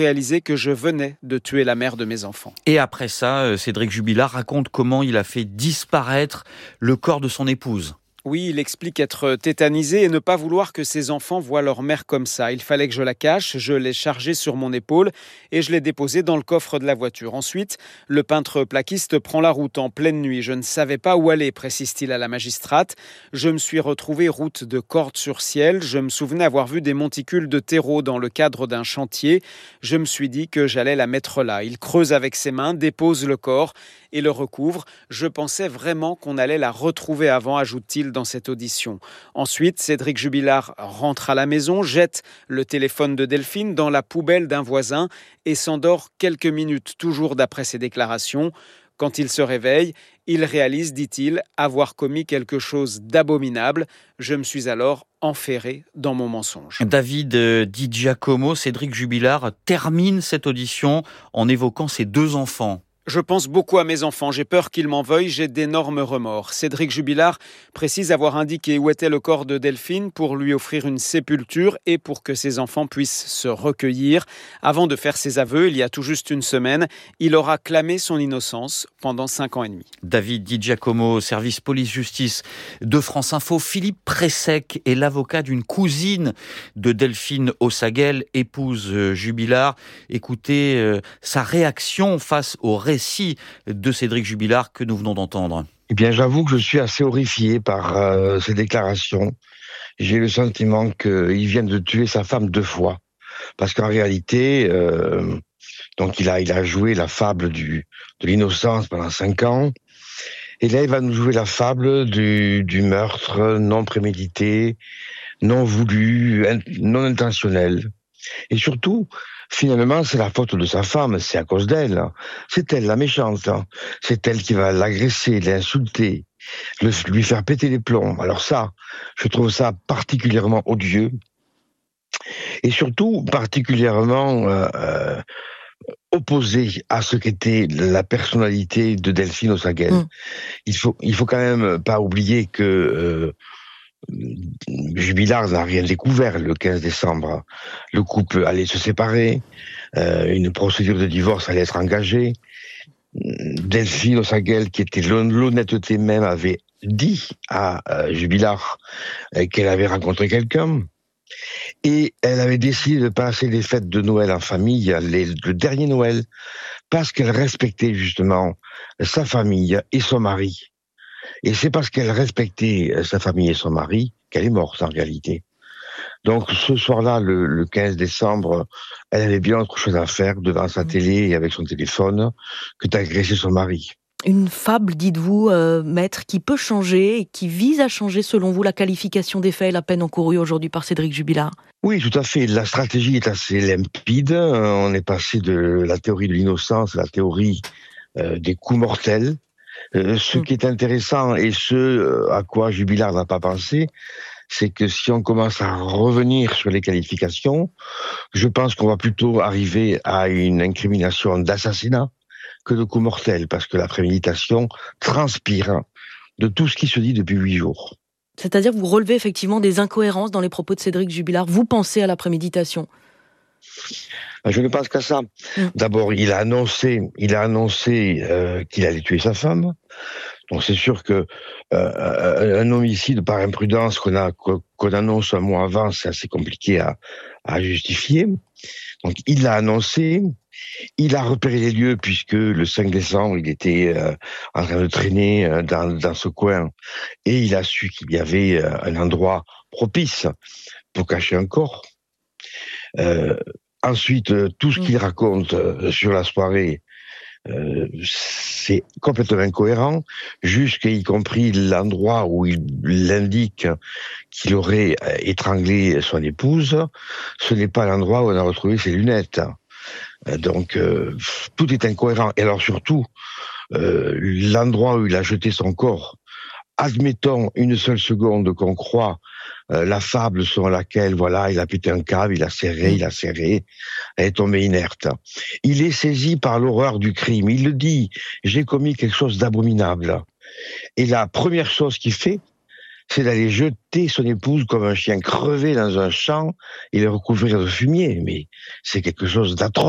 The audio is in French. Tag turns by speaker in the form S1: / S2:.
S1: réaliser que je venais de tuer la mère de mes enfants.
S2: Et après ça, Cédric Jubilard raconte comment il a fait disparaître le corps de son épouse.
S1: Oui, il explique être tétanisé et ne pas vouloir que ses enfants voient leur mère comme ça. Il fallait que je la cache, je l'ai chargée sur mon épaule et je l'ai déposée dans le coffre de la voiture. Ensuite, le peintre plaquiste prend la route en pleine nuit. Je ne savais pas où aller, précise-t-il à la magistrate. Je me suis retrouvé route de Cordes-sur-Ciel. Je me souvenais avoir vu des monticules de terreau dans le cadre d'un chantier. Je me suis dit que j'allais la mettre là. Il creuse avec ses mains, dépose le corps et le recouvre. Je pensais vraiment qu'on allait la retrouver avant, ajoute-t-il dans cette audition. Ensuite, Cédric Jubilard rentre à la maison, jette le téléphone de Delphine dans la poubelle d'un voisin et s'endort quelques minutes, toujours d'après ses déclarations. Quand il se réveille, il réalise, dit-il, avoir commis quelque chose d'abominable. Je me suis alors enferré dans mon mensonge.
S2: David Di Giacomo, Cédric Jubilard termine cette audition en évoquant ses 2 enfants.
S1: Je pense beaucoup à mes enfants, j'ai peur qu'ils m'en veuillent, j'ai d'énormes remords. Cédric Jubilard précise avoir indiqué où était le corps de Delphine pour lui offrir une sépulture et pour que ses enfants puissent se recueillir. Avant de faire ses aveux, il y a tout juste une semaine, il aura clamé son innocence pendant 5 ans et demi.
S2: David Di Giacomo, service police-justice de France Info. Philippe Pressec est l'avocat d'une cousine de Delphine Ossaguel, épouse Jubilard. Écoutez sa réaction face au récit de Cédric Jubilard que nous venons d'entendre.
S3: Eh bien, j'avoue que je suis assez horrifié par ces déclarations. J'ai le sentiment qu'il vient de tuer sa femme 2 fois. Parce qu'en réalité, donc il a joué la fable de l'innocence pendant 5 ans. Et là, il va nous jouer la fable du meurtre non prémédité, non voulu, non intentionnel. Et surtout, finalement, c'est la faute de sa femme, c'est à cause d'elle. C'est elle la méchante. C'est elle qui va l'agresser, l'insulter, lui faire péter les plombs. Alors ça, je trouve ça particulièrement odieux. Et surtout, particulièrement opposé à ce qu'était la personnalité de Delphine Ossaguel. Il faut quand même pas oublier que Jubilard n'a rien découvert le 15 décembre. Le couple allait se séparer, une procédure de divorce allait être engagée. Delphine Ossaguel, qui était l'honnêteté même, avait dit à Jubilard qu'elle avait rencontré quelqu'un. Et elle avait décidé de passer les fêtes de Noël en famille, le dernier Noël, parce qu'elle respectait justement sa famille et son mari. Et c'est parce qu'elle respectait sa famille et son mari qu'elle est morte en réalité. Donc ce soir-là, le 15 décembre, elle avait bien autre chose à faire devant sa télé et avec son téléphone que d'agresser son mari.
S4: Une fable, dites-vous, maître, qui peut changer et qui vise à changer, selon vous, la qualification des faits et la peine encourue aujourd'hui par Cédric Jubilard? Oui,
S3: tout à fait. La stratégie est assez limpide. On est passé de la théorie de l'innocence à la théorie des coups mortels. Ce qui est intéressant et ce à quoi Jubilard n'a pas pensé, c'est que si on commence à revenir sur les qualifications, je pense qu'on va plutôt arriver à une incrimination d'assassinat que de coup mortel, parce que la préméditation transpire de tout ce qui se dit depuis 8 jours.
S4: C'est-à-dire que vous relevez effectivement des incohérences dans les propos de Cédric Jubilard. Vous pensez à la préméditation?
S3: Je ne pense qu'à ça. D'abord, il a annoncé qu'il allait tuer sa femme. Donc c'est sûr que un homicide par imprudence qu'on annonce un mois avant, c'est assez compliqué à justifier. Donc il l'a annoncé. Il a repéré les lieux puisque le 5 décembre, il était en train de traîner dans ce coin et il a su qu'il y avait un endroit propice pour cacher un corps. Ensuite, tout ce qu'il raconte sur la soirée, c'est complètement incohérent, jusqu'y compris l'endroit où il indique qu'il aurait étranglé son épouse. Ce n'est pas l'endroit où on a retrouvé ses lunettes. Donc, tout est incohérent. Et alors surtout, l'endroit où il a jeté son corps, admettons une seule seconde qu'on croit la fable selon laquelle, voilà, il a pété un câble, il a serré, elle est tombée inerte. Il est saisi par l'horreur du crime. Il le dit, j'ai commis quelque chose d'abominable. Et la première chose qu'il fait, c'est d'aller jeter son épouse comme un chien crevé dans un champ et le recouvrir de fumier. Mais c'est quelque chose d'atroce.